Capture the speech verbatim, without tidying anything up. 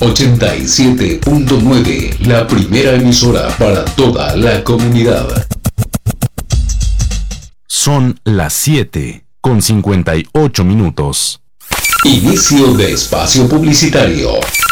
ochenta y siete punto nueve, la primera emisora para toda la comunidad. Son las siete con cincuenta y ocho minutos. Inicio de espacio publicitario.